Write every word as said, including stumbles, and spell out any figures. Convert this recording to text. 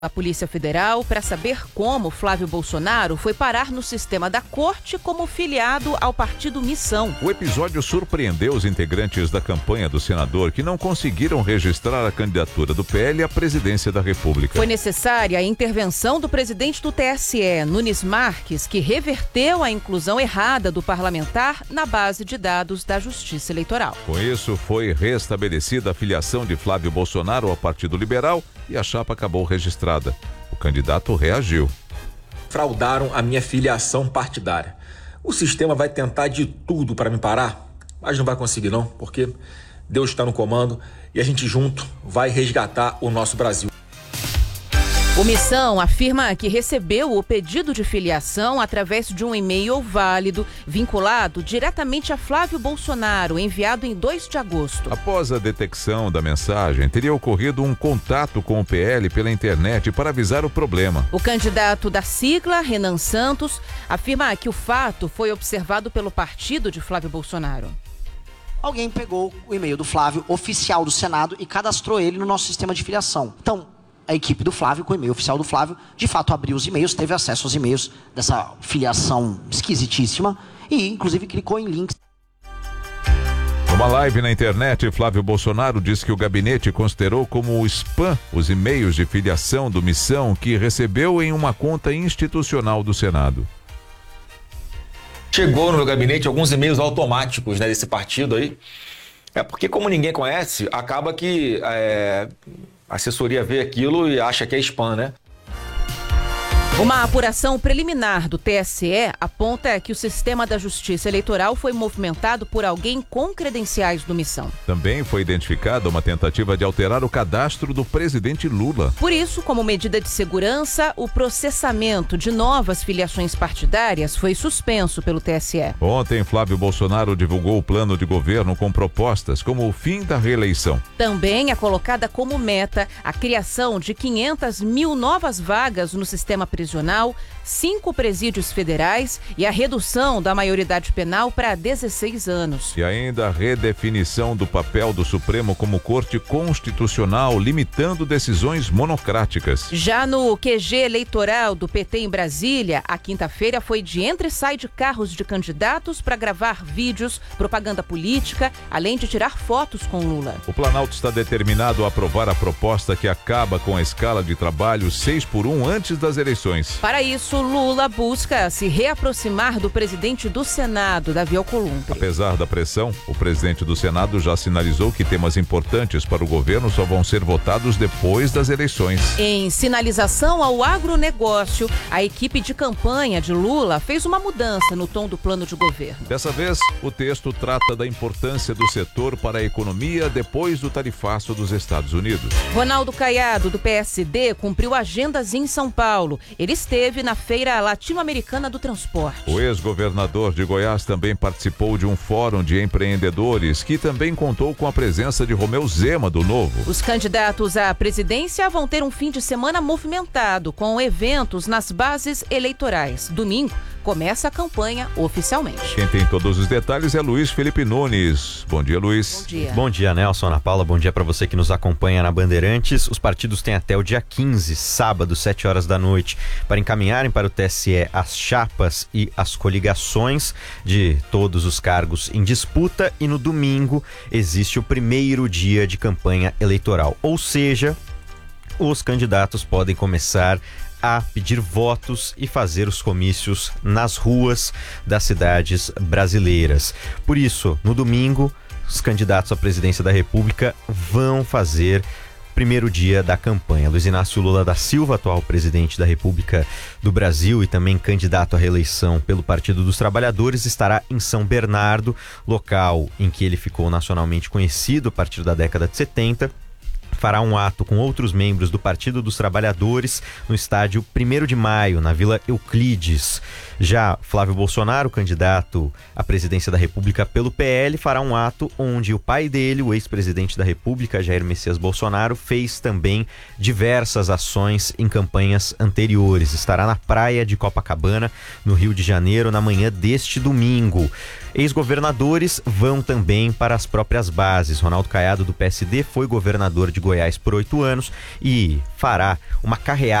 A Polícia Federal para saber como Flávio Bolsonaro foi parar no sistema da corte como filiado ao partido Missão. O episódio surpreendeu os integrantes da campanha do senador que não conseguiram registrar a candidatura do P L à presidência da República. Foi necessária a intervenção do presidente do T S E, Nunes Marques, que reverteu a inclusão errada do parlamentar na base de dados da Justiça Eleitoral. Com isso, foi restabelecida a filiação de Flávio Bolsonaro ao Partido Liberal e a chapa acabou registrada. O candidato reagiu. Fraudaram a minha filiação partidária. O sistema vai tentar de tudo para me parar, mas não vai conseguir não, porque Deus está no comando e a gente junto vai resgatar o nosso Brasil. O Missão afirma que recebeu o pedido de filiação através de um e-mail válido vinculado diretamente a Flávio Bolsonaro, enviado em dois de agosto. Após a detecção da mensagem, teria ocorrido um contato com o P L pela internet para avisar o problema. O candidato da sigla, Renan Santos, afirma que o fato foi observado pelo partido de Flávio Bolsonaro. Alguém pegou o e-mail do Flávio, oficial do Senado, e cadastrou ele no nosso sistema de filiação. Então, a equipe do Flávio, com o e-mail oficial do Flávio, de fato abriu os e-mails, teve acesso aos e-mails dessa filiação esquisitíssima e, inclusive, clicou em links. Numa live na internet, Flávio Bolsonaro disse que o gabinete considerou como spam os e-mails de filiação do Missão que recebeu em uma conta institucional do Senado. Chegou no meu gabinete alguns e-mails automáticos, né, desse partido aí. É porque, como ninguém conhece, acaba que é, a assessoria vê aquilo e acha que é spam, né? Uma apuração preliminar do T S E aponta que o sistema da Justiça Eleitoral foi movimentado por alguém com credenciais do Missão. Também foi identificada uma tentativa de alterar o cadastro do presidente Lula. Por isso, como medida de segurança, o processamento de novas filiações partidárias foi suspenso pelo T S E. Ontem, Flávio Bolsonaro divulgou o plano de governo com propostas como o fim da reeleição. Também é colocada como meta a criação de quinhentas mil novas vagas no sistema prisional, cinco presídios federais e a redução da maioridade penal para dezesseis anos. E ainda a redefinição do papel do Supremo como corte constitucional, limitando decisões monocráticas. Já no Q G eleitoral do P T em Brasília, a quinta-feira foi de entra e sai de carros de candidatos para gravar vídeos, propaganda política, além de tirar fotos com Lula. O Planalto está determinado a aprovar a proposta que acaba com a escala de trabalho seis por um antes das eleições. Para isso, Lula busca se reaproximar do presidente do Senado, Davi Alcolumbre. Apesar da pressão, o presidente do Senado já sinalizou que temas importantes para o governo só vão ser votados depois das eleições. Em sinalização ao agronegócio, a equipe de campanha de Lula fez uma mudança no tom do plano de governo. Dessa vez, o texto trata da importância do setor para a economia depois do tarifaço dos Estados Unidos. Ronaldo Caiado, do P S D, cumpriu agendas em São Paulo. Ele esteve na Feira Latino-Americana do Transporte. O ex-governador de Goiás também participou de um fórum de empreendedores que também contou com a presença de Romeu Zema, do Novo. Os candidatos à presidência vão ter um fim de semana movimentado, com eventos nas bases eleitorais. Domingo começa a campanha oficialmente. Quem tem todos os detalhes é Luiz Felipe Nunes. Bom dia, Luiz. Bom dia. Bom dia, Nelson, Ana Paula. Bom dia para você que nos acompanha na Bandeirantes. Os partidos têm até o dia quinze, sábado, sete horas da noite, para encaminharem para o T S E as chapas e as coligações de todos os cargos em disputa, e no domingo existe o primeiro dia de campanha eleitoral, ou seja, os candidatos podem começar a pedir votos e fazer os comícios nas ruas das cidades brasileiras. Por isso, no domingo, os candidatos à presidência da República vão fazer primeiro dia da campanha. Luiz Inácio Lula da Silva, atual presidente da República do Brasil e também candidato à reeleição pelo Partido dos Trabalhadores, estará em São Bernardo, local em que ele ficou nacionalmente conhecido a partir da década de setenta. Fará um ato com outros membros do Partido dos Trabalhadores no estádio primeiro de maio, na Vila Euclides. Já Flávio Bolsonaro, candidato à presidência da República pelo P L, fará um ato onde o pai dele, o ex-presidente da República, Jair Messias Bolsonaro, fez também diversas ações em campanhas anteriores. Estará na praia de Copacabana, no Rio de Janeiro, na manhã deste domingo. Ex-governadores vão também para as próprias bases. Ronaldo Caiado, do P S D, foi governador de Goiás por oito anos e fará uma carreata